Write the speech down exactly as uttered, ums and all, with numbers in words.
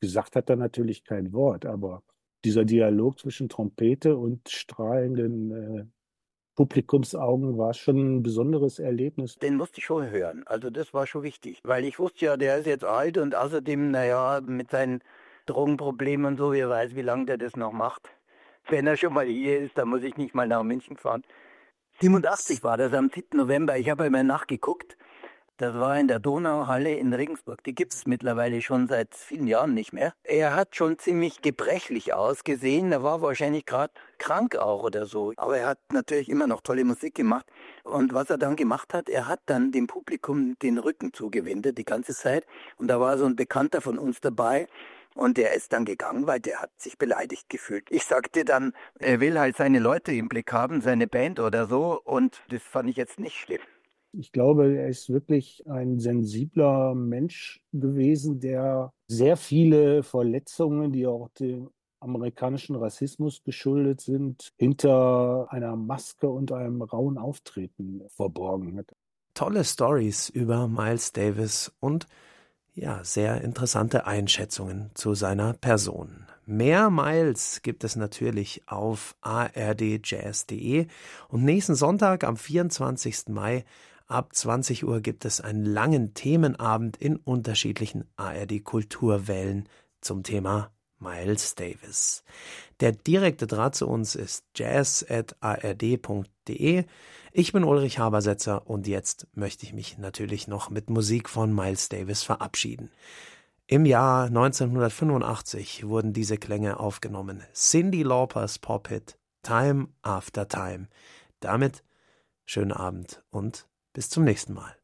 Gesagt hat er natürlich kein Wort, aber dieser Dialog zwischen Trompete und strahlenden äh, Publikumsaugen war schon ein besonderes Erlebnis. Den musste ich schon hören. Also das war schon wichtig, weil ich wusste ja, der ist jetzt alt und außerdem, naja, mit seinen Drogenproblemen und so, wer weiß, wie lange der das noch macht. Wenn er schon mal hier ist, dann muss ich nicht mal nach München fahren. siebenundachtzig war das am siebten November. Ich habe einmal nachgeguckt. Das war in der Donauhalle in Regensburg. Die gibt es mittlerweile schon seit vielen Jahren nicht mehr. Er hat schon ziemlich gebrechlich ausgesehen. Er war wahrscheinlich gerade krank auch oder so. Aber er hat natürlich immer noch tolle Musik gemacht. Und was er dann gemacht hat, er hat dann dem Publikum den Rücken zugewendet die ganze Zeit. Und da war so ein Bekannter von uns dabei. Und der ist dann gegangen, weil der hat sich beleidigt gefühlt. Ich sagte dann, er will halt seine Leute im Blick haben, seine Band oder so. Und das fand ich jetzt nicht schlimm. Ich glaube, er ist wirklich ein sensibler Mensch gewesen, der sehr viele Verletzungen, die auch dem amerikanischen Rassismus geschuldet sind, hinter einer Maske und einem rauen Auftreten verborgen hat. Tolle Stories über Miles Davis und ja, sehr interessante Einschätzungen zu seiner Person. Mehr Miles gibt es natürlich auf a r d jazz punkt d e und nächsten Sonntag am vierundzwanzigsten Mai ab zwanzig Uhr gibt es einen langen Themenabend in unterschiedlichen A R D-Kulturwellen zum Thema Miles Davis. Der direkte Draht zu uns ist jazz at a r d punkt d e. Ich bin Ulrich Habersetzer und jetzt möchte ich mich natürlich noch mit Musik von Miles Davis verabschieden. Im Jahr neunzehnhundertfünfundachtzig wurden diese Klänge aufgenommen. Cyndi Laupers Pop-Hit Time After Time. Damit schönen Abend und bis zum nächsten Mal.